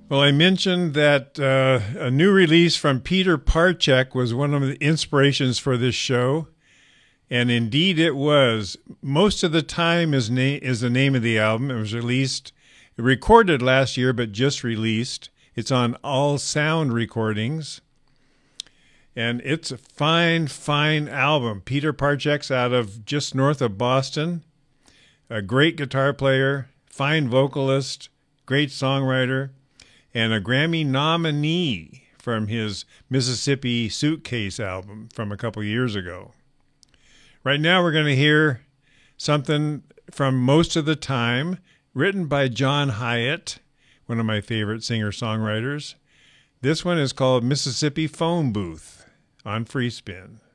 Well, I mentioned that a new release from Peter Parchek was one of the inspirations for this show, and indeed it was. Most of the Time is the name of the album. It was recorded last year, but just released. It's on All Sound Recordings, and it's a fine, fine album. Peter Parchek's out of just north of Boston, a great guitar player, fine vocalist, great songwriter, and a Grammy nominee from his Mississippi Suitcase album from a couple years ago. Right now we're going to hear something from Most of the Time, written by John Hiatt, one of my favorite singer-songwriters. This one is called Mississippi Phone Booth on Free Spin.